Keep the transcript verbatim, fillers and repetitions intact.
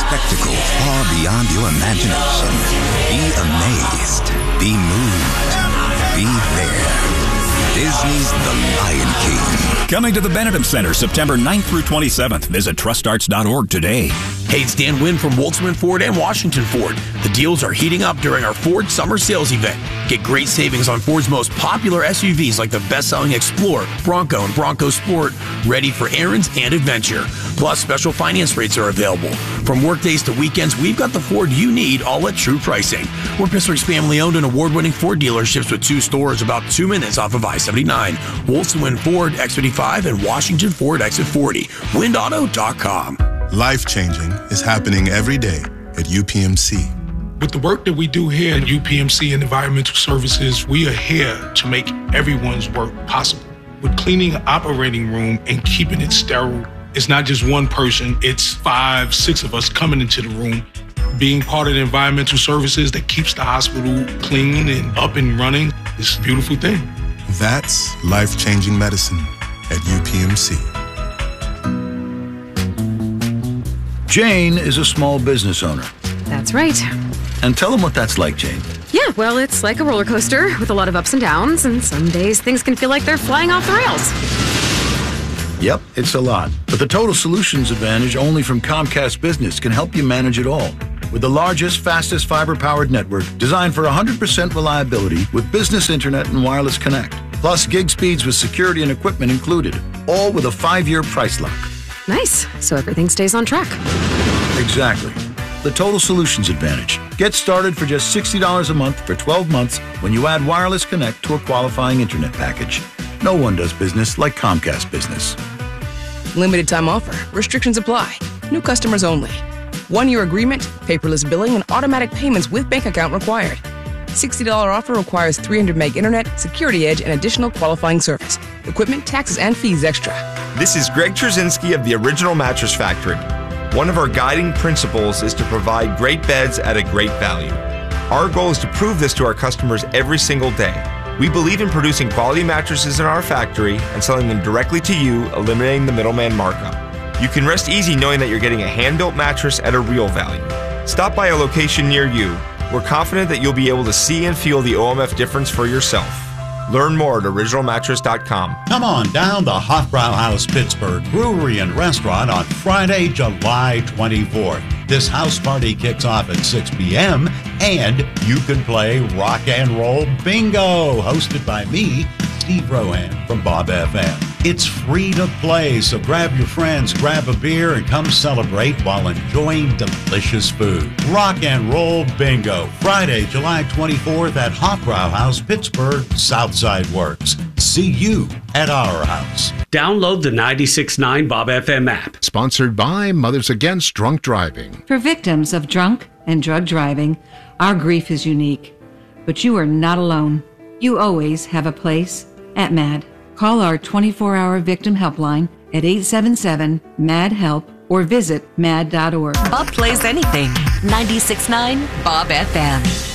spectacle far beyond your imagination. Be amazed. Be moved. Be there. Disney's The Lion King. Coming to the Benetton Center September ninth through twenty-seventh. Visit trust arts dot org today. Hey, it's Dan Wynn from Woltzman Ford and Washington Ford. The deals are heating up during our Ford Summer Sales Event. Get great savings on Ford's most popular S U Vs like the best-selling Explorer, Bronco, and Bronco Sport, ready for errands and adventure. Plus, special finance rates are available. From workdays to weekends, we've got the Ford you need, all at true pricing. We're Pissler's family-owned and award-winning Ford dealerships with two stores about two minutes off of I seventy-nine. Woltzman Ford, X fifty-five, and Washington Ford, Exit forty. wind auto dot com. Life-changing is happening every day at U P M C. With the work that we do here at U P M C and Environmental Services, we are here to make everyone's work possible. With cleaning an operating room and keeping it sterile, it's not just one person, it's five, six of us coming into the room. Being part of the environmental services that keeps the hospital clean and up and running is a beautiful thing. That's life-changing medicine at U P M C. Jane is a small business owner. That's right. And tell them what that's like, Jane. Yeah, well, it's like a roller coaster with a lot of ups and downs, and some days things can feel like they're flying off the rails. Yep, it's a lot. But the Total Solutions Advantage only from Comcast Business can help you manage it all. With the largest, fastest fiber-powered network designed for one hundred percent reliability with business internet and wireless connect. Plus gig speeds with security and equipment included. All with a five-year price lock. Nice. So everything stays on track. Exactly. The Total Solutions Advantage. Get started for just sixty dollars a month for twelve months when you add wireless connect to a qualifying internet package. No one does business like Comcast Business. Limited time offer. Restrictions apply. New customers only. One-year agreement, paperless billing, and automatic payments with bank account required. sixty dollars offer requires three hundred meg internet, security edge, and additional qualifying service. Equipment, taxes, and fees extra. This is Greg Trzynski of the Original Mattress Factory. One of our guiding principles is to provide great beds at a great value. Our goal is to prove this to our customers every single day. We believe in producing quality mattresses in our factory and selling them directly to you, eliminating the middleman markup. You can rest easy knowing that you're getting a hand-built mattress at a real value. Stop by a location near you. We're confident that you'll be able to see and feel the O M F difference for yourself. Learn more at original mattress dot com. Come on down to Hofbrauhaus Pittsburgh Brewery and Restaurant on Friday, July twenty-fourth. This house party kicks off at six p.m. and you can play Rock and Roll Bingo, hosted by me, Steve Rohan from Bob F M. It's free to play, so grab your friends, grab a beer, and come celebrate while enjoying delicious food. Rock and Roll Bingo, Friday, July twenty-fourth at Hofbrauhaus Pittsburgh, Southside Works. See you at our house. Download the ninety-six point nine Bob F M app. Sponsored by Mothers Against Drunk Driving. For victims of drunk and drug driving, our grief is unique. But you are not alone. You always have a place at MAD. Call our twenty-four hour victim helpline at eight seven seven, M A D, HELP or visit mad dot org. Bob plays anything. ninety-six point nine Bob F M.